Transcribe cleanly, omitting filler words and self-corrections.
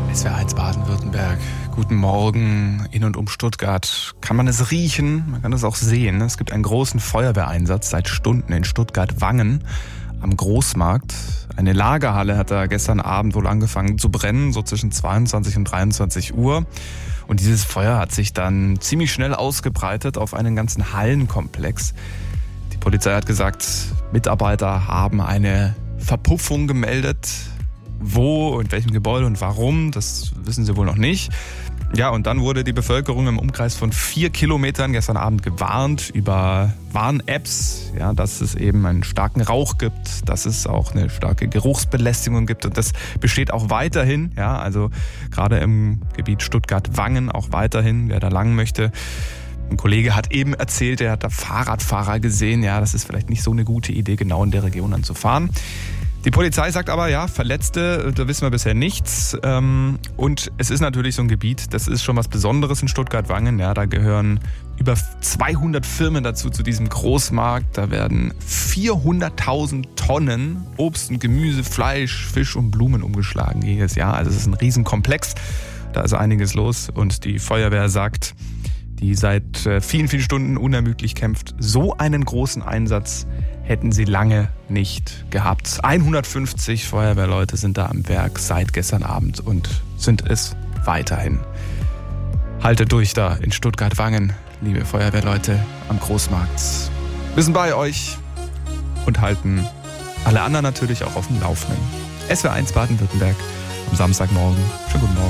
SWR1 Baden-Württemberg. Guten Morgen. In und um Stuttgart kann man es riechen, man kann es auch sehen. Es gibt einen großen Feuerwehreinsatz seit Stunden in Stuttgart-Wangen am Großmarkt. Eine Lagerhalle hat da gestern Abend wohl angefangen zu brennen, so zwischen 22 und 23 Uhr. Und dieses Feuer hat sich dann ziemlich schnell ausgebreitet auf einen ganzen Hallenkomplex. Die Polizei hat gesagt, Mitarbeiter haben eine Verpuffung gemeldet. Wo, in welchem Gebäude und warum, das wissen sie wohl noch nicht. Ja, und dann wurde die Bevölkerung im Umkreis von 4 Kilometern gestern Abend gewarnt über Warn-Apps, ja, dass es eben einen starken Rauch gibt, dass es auch eine starke Geruchsbelästigung gibt. Und das besteht auch weiterhin, ja, also gerade im Gebiet Stuttgart-Wangen auch weiterhin, wer da lang möchte. Ein Kollege hat eben erzählt, er hat da Fahrradfahrer gesehen, ja, das ist vielleicht nicht so eine gute Idee, genau in der Region dann zu fahren. Die Polizei sagt aber, ja, Verletzte, da wissen wir bisher nichts. Und es ist natürlich so ein Gebiet, das ist schon was Besonderes in Stuttgart-Wangen. Ja, da gehören über 200 Firmen dazu, zu diesem Großmarkt. Da werden 400.000 Tonnen Obst und Gemüse, Fleisch, Fisch und Blumen umgeschlagen jedes Jahr. Also es ist ein Riesenkomplex, da ist einiges los. Und die Feuerwehr sagt, die seit vielen, vielen Stunden unermüdlich kämpft, so einen großen Einsatz hätten sie lange nicht gehabt. 150 Feuerwehrleute sind da am Werk seit gestern Abend und sind es weiterhin. Haltet durch da in Stuttgart-Wangen, liebe Feuerwehrleute am Großmarkt. Wir sind bei euch und halten alle anderen natürlich auch auf dem Laufenden. SWR1 Baden-Württemberg am Samstagmorgen. Schönen guten Morgen.